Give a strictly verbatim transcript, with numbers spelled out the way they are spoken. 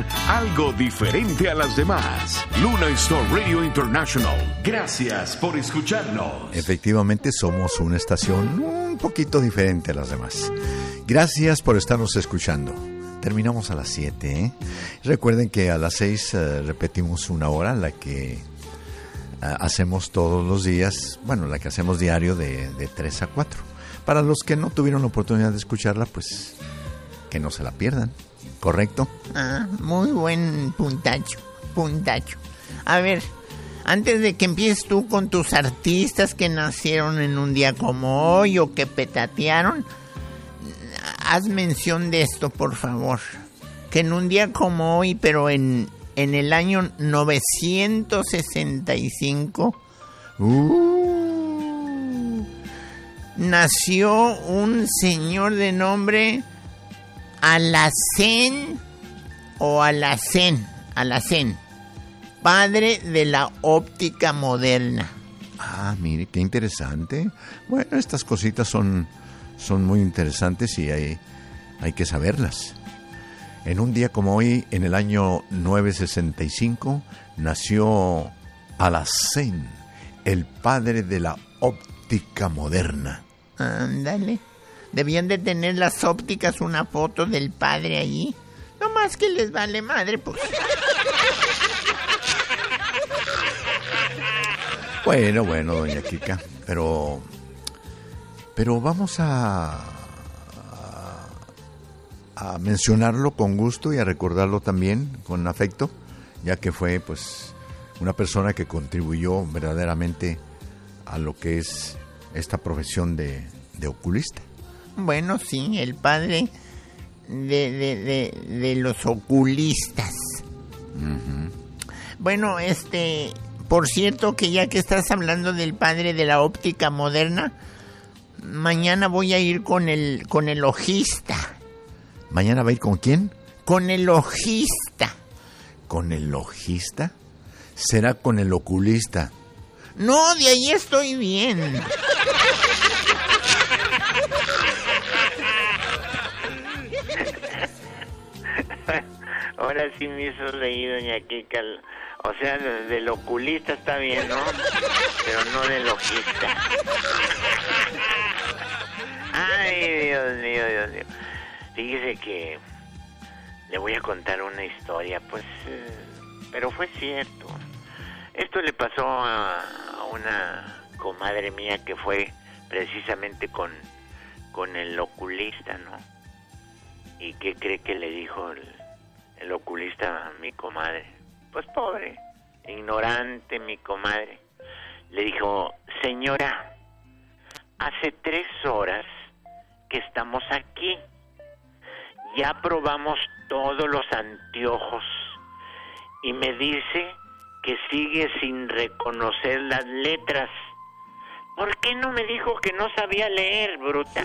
algo diferente a las demás. Luna Star Radio International. Gracias por escucharnos. Efectivamente, somos una estación un poquito diferente a las demás. Gracias por estarnos escuchando. Terminamos a las siete, ¿eh? Recuerden que a las seis uh, repetimos una hora, la que uh, hacemos todos los días, bueno, la que hacemos diario de, de tres a cuatro. Para los que no tuvieron la oportunidad de escucharla, pues que no se la pierdan, ¿correcto? Ah, muy buen puntacho, puntacho. A ver, antes de que empieces tú con tus artistas que nacieron en un día como hoy o que petatearon, haz mención de esto, por favor. Que en un día como hoy, pero en, en el año novecientos sesenta y cinco, uh, nació un señor de nombre Alhazen o Alhacén, Alhacén, padre de la óptica moderna. Ah, mire, qué interesante. Bueno, estas cositas son... son muy interesantes y hay, hay que saberlas. En un día como hoy, en el año novecientos sesenta y cinco, nació Alhacén, el padre de la óptica moderna. Ándale. Debían de tener las ópticas una foto del padre allí. No más que les vale madre, pues. Bueno, bueno, doña Kika, pero... Pero vamos a, a, a mencionarlo con gusto y a recordarlo también con afecto, ya que fue pues una persona que contribuyó verdaderamente a lo que es esta profesión de, de oculista. Bueno, sí, el padre de, de, de, de los oculistas. Uh-huh. Bueno, este, por cierto que ya que estás hablando del padre de la óptica moderna, mañana voy a ir con el con el ojista. ¿Mañana va a ir con quién? Con el ojista. ¿Con el ojista? ¿Será con el oculista? No, de ahí estoy bien. Ahora sí me hizo reír, doña Kika. O sea, del oculista está bien, ¿no? Pero no del ojista. Ay, Dios mío, Dios mío. Fíjese que le voy a contar una historia, pues, eh, pero fue cierto. Esto le pasó a una comadre mía que fue precisamente con, con el oculista, ¿no? ¿Y qué cree que le dijo el, el oculista a mi comadre? Pues pobre, ignorante mi comadre. Le dijo: señora, hace tres horas que estamos aquí. Ya probamos todos los anteojos y me dice que sigue sin reconocer las letras. ¿Por qué no me dijo que no sabía leer, bruta?